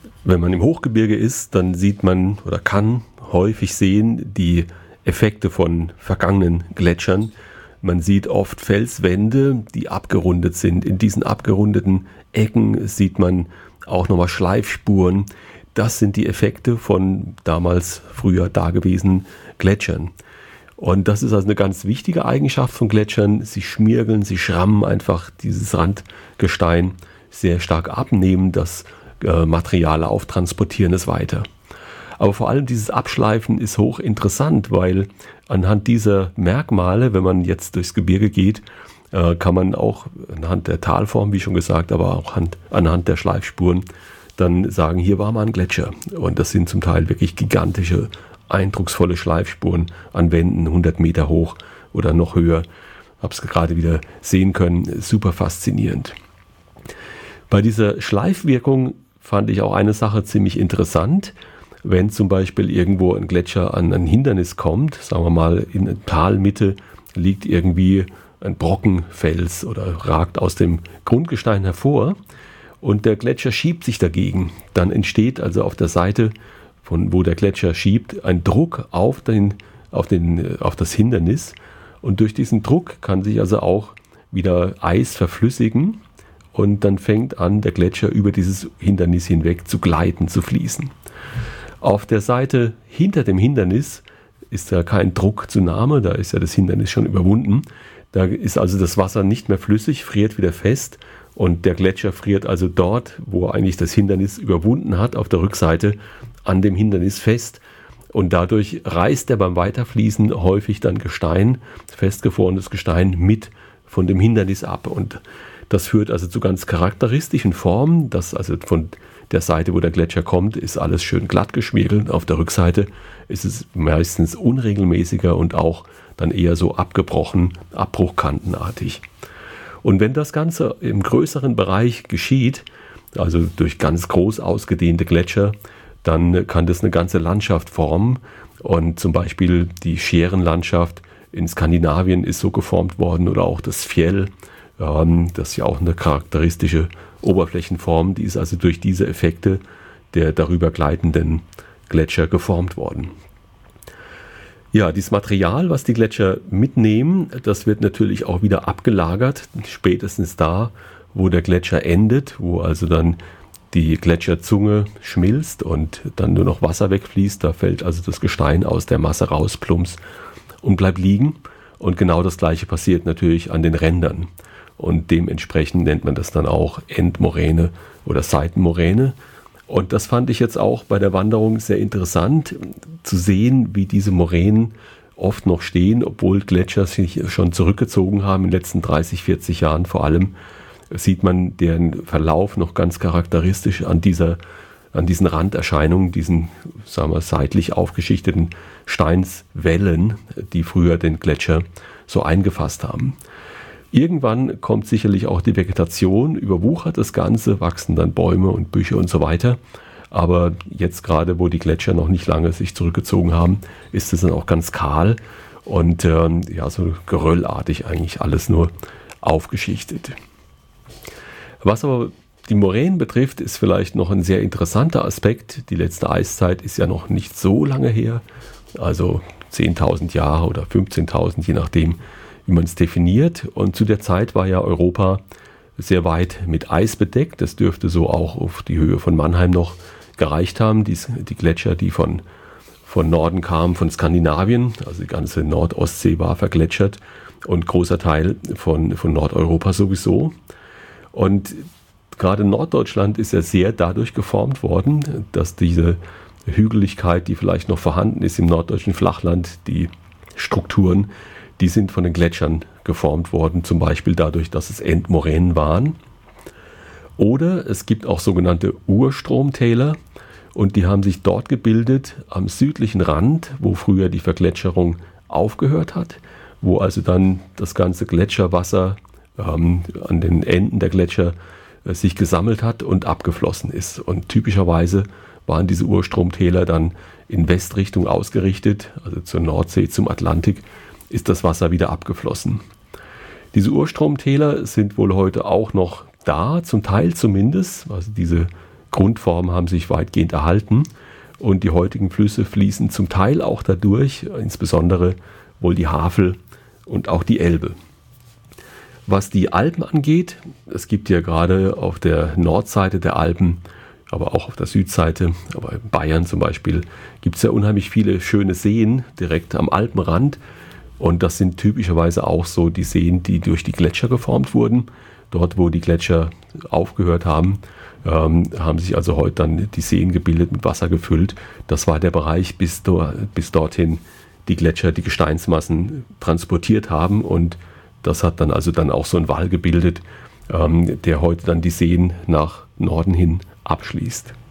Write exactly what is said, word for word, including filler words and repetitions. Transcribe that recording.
Wenn man im Hochgebirge ist, dann sieht man oder kann häufig sehen die Effekte von vergangenen Gletschern. Man sieht oft Felswände, die abgerundet sind. In diesen abgerundeten Ecken sieht man auch nochmal Schleifspuren. Das sind die Effekte von damals früher dagewesenen Gletschern. Und das ist also eine ganz wichtige Eigenschaft von Gletschern. Sie schmirgeln, sie schrammen einfach dieses Randgestein sehr stark ab, nehmen das äh, Material auf, transportieren es weiter. Aber vor allem dieses Abschleifen ist hochinteressant, weil anhand dieser Merkmale, wenn man jetzt durchs Gebirge geht, äh, kann man auch anhand der Talform, wie schon gesagt, aber auch anhand, anhand der Schleifspuren dann sagen, hier war mal ein Gletscher. Und das sind zum Teil wirklich gigantische, eindrucksvolle Schleifspuren an Wänden, hundert Meter hoch oder noch höher. Habe es gerade wieder sehen können, super faszinierend. Bei dieser Schleifwirkung fand ich auch eine Sache ziemlich interessant. Wenn zum Beispiel irgendwo ein Gletscher an ein Hindernis kommt, sagen wir mal in der Talmitte liegt irgendwie ein Brockenfels oder ragt aus dem Grundgestein hervor und der Gletscher schiebt sich dagegen, dann entsteht also auf der Seite, von wo der Gletscher schiebt, ein Druck auf, den, auf, den, auf das Hindernis und durch diesen Druck kann sich also auch wieder Eis verflüssigen und dann fängt an, der Gletscher über dieses Hindernis hinweg zu gleiten, zu fließen. Auf der Seite hinter dem Hindernis ist ja kein Druckzunahme, da ist ja das Hindernis schon überwunden. Da ist also das Wasser nicht mehr flüssig, friert wieder fest und der Gletscher friert also dort, wo eigentlich das Hindernis überwunden hat, auf der Rückseite an dem Hindernis fest. Und dadurch reißt er beim Weiterfließen häufig dann Gestein, festgefrorenes Gestein mit von dem Hindernis ab. Und das führt also zu ganz charakteristischen Formen, dass also von der Seite, wo der Gletscher kommt, ist alles schön glatt geschmirgelt. Auf der Rückseite ist es meistens unregelmäßiger und auch dann eher so abgebrochen, abbruchkantenartig. Und wenn das Ganze im größeren Bereich geschieht, also durch ganz groß ausgedehnte Gletscher, dann kann das eine ganze Landschaft formen. Und zum Beispiel die Scherenlandschaft in Skandinavien ist so geformt worden oder auch das Fjell, ähm, das ist ja auch eine charakteristische Oberflächenform, die ist also durch diese Effekte der darüber gleitenden Gletscher geformt worden. Ja, dieses Material, was die Gletscher mitnehmen, das wird natürlich auch wieder abgelagert, spätestens da, wo der Gletscher endet, wo also dann die Gletscherzunge schmilzt und dann nur noch Wasser wegfließt. Da fällt also das Gestein aus der Masse raus, plumps und bleibt liegen. Und genau das Gleiche passiert natürlich an den Rändern. Und dementsprechend nennt man das dann auch Endmoräne oder Seitenmoräne. Und das fand ich jetzt auch bei der Wanderung sehr interessant, zu sehen, wie diese Moränen oft noch stehen, obwohl Gletscher sich schon zurückgezogen haben in den letzten dreißig, vierzig Jahren. Vor allem sieht man deren Verlauf noch ganz charakteristisch an, dieser, an diesen Randerscheinungen, diesen, sagen wir, seitlich aufgeschichteten Steinswellen, die früher den Gletscher so eingefasst haben. Irgendwann kommt sicherlich auch die Vegetation, überwuchert das Ganze, wachsen dann Bäume und Büsche und so weiter. Aber jetzt gerade, wo die Gletscher noch nicht lange sich zurückgezogen haben, ist es dann auch ganz kahl und ähm, ja, so geröllartig eigentlich alles nur aufgeschichtet. Was aber die Moränen betrifft, ist vielleicht noch ein sehr interessanter Aspekt. Die letzte Eiszeit ist ja noch nicht so lange her, also zehntausend Jahre oder fünfzehntausend, je nachdem, wie man es definiert. Und zu der Zeit war ja Europa sehr weit mit Eis bedeckt. Das dürfte so auch auf die Höhe von Mannheim noch gereicht haben. Die, die Gletscher, die von, von Norden kamen, von Skandinavien, also die ganze Nordostsee war vergletschert und großer Teil von, von Nordeuropa sowieso. Und gerade Norddeutschland ist ja sehr dadurch geformt worden, dass diese Hügeligkeit, die vielleicht noch vorhanden ist im norddeutschen Flachland, die Strukturen, die sind von den Gletschern geformt worden, zum Beispiel dadurch, dass es Endmoränen waren. Oder es gibt auch sogenannte Urstromtäler und die haben sich dort gebildet am südlichen Rand, wo früher die Vergletscherung aufgehört hat, wo also dann das ganze Gletscherwasser ähm, an den Enden der Gletscher äh, sich gesammelt hat und abgeflossen ist. Und typischerweise waren diese Urstromtäler dann in Westrichtung ausgerichtet, also zur Nordsee, zum Atlantik, ist das Wasser wieder abgeflossen. Diese Urstromtäler sind wohl heute auch noch da, zum Teil zumindest. Also diese Grundformen haben sich weitgehend erhalten und die heutigen Flüsse fließen zum Teil auch dadurch, insbesondere wohl die Havel und auch die Elbe. Was die Alpen angeht, es gibt ja gerade auf der Nordseite der Alpen, aber auch auf der Südseite, aber in Bayern zum Beispiel, gibt es ja unheimlich viele schöne Seen direkt am Alpenrand. Und das sind typischerweise auch so die Seen, die durch die Gletscher geformt wurden. Dort, wo die Gletscher aufgehört haben, ähm, haben sich also heute dann die Seen gebildet, mit Wasser gefüllt. Das war der Bereich, bis, do, bis dorthin die Gletscher die Gesteinsmassen transportiert haben. Und das hat dann also dann auch so einen Wall gebildet, ähm, der heute dann die Seen nach Norden hin abschließt.